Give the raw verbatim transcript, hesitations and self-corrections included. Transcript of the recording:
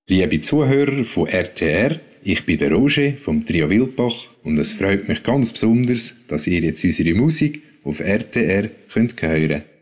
Liebe Zuhörer von R T R, ich bin der Roger vom Trio Wildbach und es freut mich ganz besonders, dass ihr jetzt unsere Musik auf R T R könnt hören.